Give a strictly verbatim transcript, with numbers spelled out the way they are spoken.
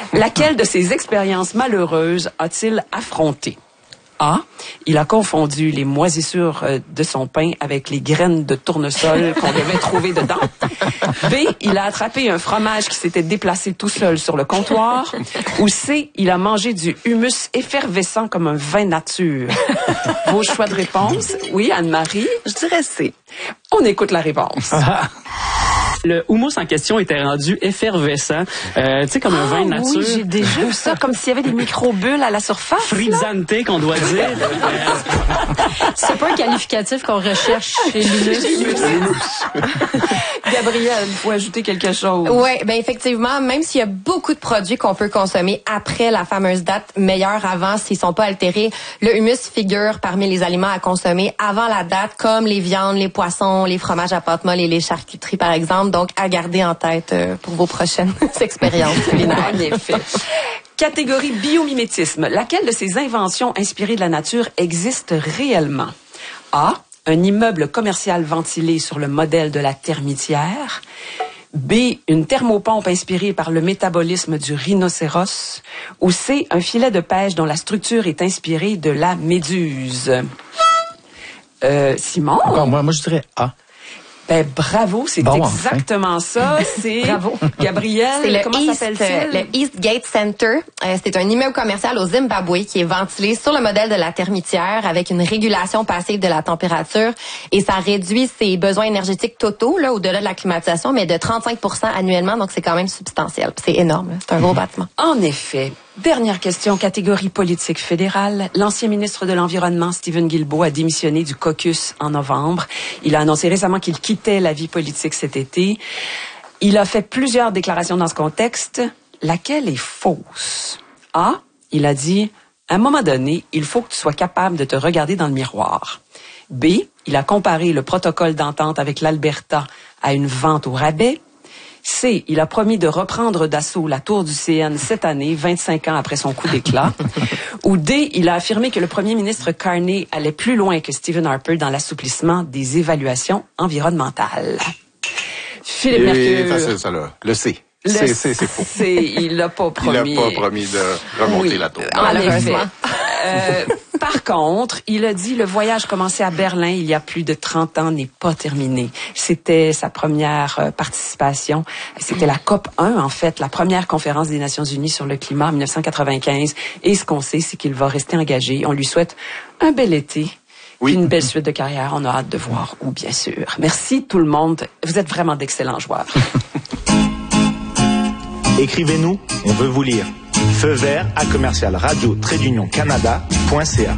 Laquelle de ces expériences malheureuses a-t-il affronté? A. Il a confondu les moisissures de son pain avec les graines de tournesol qu'on devait trouver dedans. B. Il a attrapé un fromage qui s'était déplacé tout seul sur le comptoir. Ou C. Il a mangé du humus effervescent comme un vin nature. Vos choix de réponse? Oui, Anne-Marie? Je dirais C. On écoute la réponse. Le houmous en question était rendu effervescent, euh, tu sais, comme un ah, vin de nature. Oui, j'ai déjà vu ça, comme s'il y avait des micro-bulles à la surface. Frizzante, qu'on doit dire. C'est pas un qualificatif qu'on recherche chez l'humus. Gabrielle, il faut ajouter quelque chose. Oui, ben effectivement, même s'il y a beaucoup de produits qu'on peut consommer après la fameuse date, meilleure avant s'ils sont pas altérés, le humus figure parmi les aliments à consommer avant la date, comme les viandes, les poissons, les fromages à pâte molle et les charcuteries, par exemple. Donc, à garder en tête euh, pour vos prochaines expériences culinaires. En effet. Catégorie biomimétisme. Laquelle de ces inventions inspirées de la nature existe réellement? A. Un immeuble commercial ventilé sur le modèle de la termitière. B. Une thermopompe inspirée par le métabolisme du rhinocéros. Ou C. Un filet de pêche dont la structure est inspirée de la méduse. Euh, Simon? Encore moi, moi je dirais A. Ben bravo, c'est bon, exactement enfin. ça. C'est bravo. Gabrielle. C'est le comment East, s'appelle-t-il? le Eastgate Center. Euh, c'est un immeuble commercial au Zimbabwe qui est ventilé sur le modèle de la termitière avec une régulation passive de la température et ça réduit ses besoins énergétiques totaux là au-delà de la climatisation, mais de trente-cinq pour cent annuellement. Donc c'est quand même substantiel. C'est énorme. Là. C'est un gros bâtiment. En effet. Dernière question, catégorie politique fédérale. L'ancien ministre de l'Environnement, Stephen Guilbeault, a démissionné du caucus en novembre. Il a annoncé récemment qu'il quittait la vie politique cet été. Il a fait plusieurs déclarations dans ce contexte. Laquelle est fausse? A. Il a dit, à un moment donné, il faut que tu sois capable de te regarder dans le miroir. B. Il a comparé le protocole d'entente avec l'Alberta à une vente au rabais. C. Il a promis de reprendre d'assaut la tour du C N cette année, vingt-cinq ans après son coup d'éclat. Ou D. Il a affirmé que le premier ministre Carney allait plus loin que Stephen Harper dans l'assouplissement des évaluations environnementales. Philippe Mercure. Facile, ça, là. Le C. Le C, C, c'est faux. C. Il l'a pas promis. Il n'a pas promis de remonter oui, la tour. En effet. Euh, par contre, il a dit le voyage commencé à Berlin il y a plus de trente ans n'est pas terminé. C'était sa première euh, participation. C'était la COP un, en fait, la première conférence des Nations Unies sur le climat en dix-neuf cent quatre-vingt-quinze. Et ce qu'on sait, c'est qu'il va rester engagé. On lui souhaite un bel été. Oui. Puis une belle suite de carrière. On a hâte de voir où, bien sûr. Merci tout le monde. Vous êtes vraiment d'excellents joueurs. Écrivez-nous, on veut vous lire. Feu vert à commercial radio trait d'union canada point c a.